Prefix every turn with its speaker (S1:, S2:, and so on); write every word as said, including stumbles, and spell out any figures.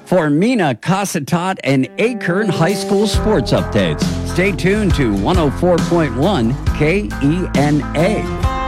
S1: For Mina, Cossatot, and Acorn High School sports updates, stay tuned to one oh four point one K E N A.